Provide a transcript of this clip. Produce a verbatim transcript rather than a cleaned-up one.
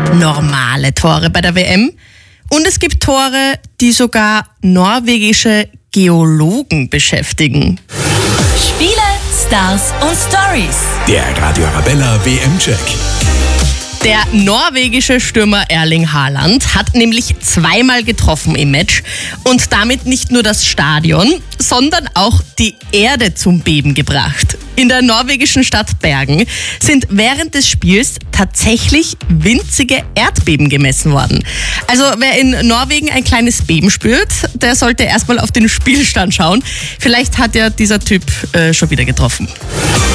normale Tore bei der W M. Und es gibt Tore, die sogar norwegische Geologen beschäftigen. Spiele, Stars und Stories. Der Radio Arabella W M-Check. Der norwegische Stürmer Erling Haaland hat nämlich zweimal getroffen im Match und damit nicht nur das Stadion, sondern auch die Erde zum Beben gebracht. In der norwegischen Stadt Bergen sind während des Spiels tatsächlich winzige Erdbeben gemessen worden. Also wer in Norwegen ein kleines Beben spürt, der sollte erstmal auf den Spielstand schauen. Vielleicht hat ja dieser Typ äh, schon wieder getroffen.